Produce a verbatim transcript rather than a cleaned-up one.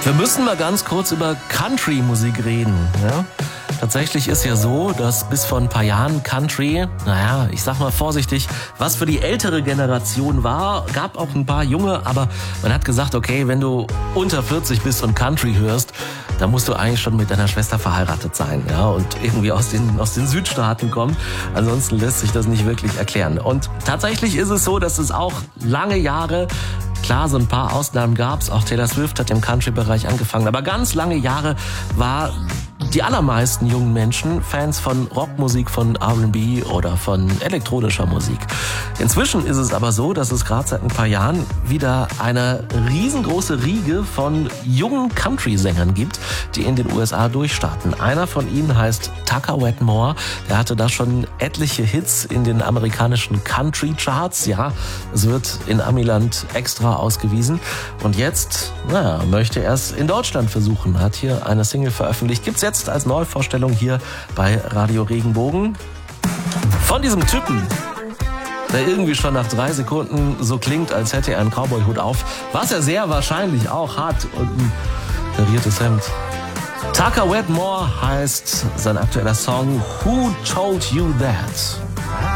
Wir müssen mal ganz kurz über Country-Musik reden. Ja? Tatsächlich ist ja so, dass bis vor ein paar Jahren Country, naja, ich sag mal vorsichtig, was für die ältere Generation war, gab auch ein paar Junge, aber man hat gesagt, okay, wenn du unter vierzig bist und Country hörst, dann musst du eigentlich schon mit deiner Schwester verheiratet sein, ja, und irgendwie aus den, aus den Südstaaten kommen. Ansonsten lässt sich das nicht wirklich erklären. Und tatsächlich ist es so, dass es auch lange Jahre, klar, so ein paar Ausnahmen gab's, auch Taylor Swift hat im Country-Bereich angefangen, aber ganz lange Jahre war die allermeisten jungen Menschen Fans von Rockmusik, von R and B oder von elektronischer Musik. Inzwischen ist es aber so, dass es gerade seit ein paar Jahren wieder eine riesengroße Riege von jungen Country-Sängern gibt, die in den U S A durchstarten. Einer von ihnen heißt Tucker Wetmore. Der hatte da schon etliche Hits in den amerikanischen Country-Charts. Ja, es wird in Amiland extra ausgewiesen. Und jetzt, naja, möchte er es in Deutschland versuchen. Hat hier eine Single veröffentlicht. Gibt's jetzt als Neuvorstellung hier bei Radio Regenbogen. Von diesem Typen, der irgendwie schon nach drei Sekunden so klingt, als hätte er einen Cowboy-Hut auf, was er sehr wahrscheinlich auch hat und ein kariertes Hemd. Tucker Wetmore heißt sein aktueller Song Who Told You That?